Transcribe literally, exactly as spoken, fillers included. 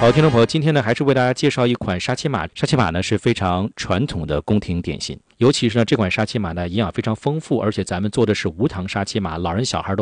好，听众朋友，今天呢还是为大家介绍一款沙琪玛。沙琪玛呢是非常传统的宫廷点心，尤其是呢这款沙琪玛呢营养非常丰富，而且咱们做的是无糖沙琪玛，老人小孩都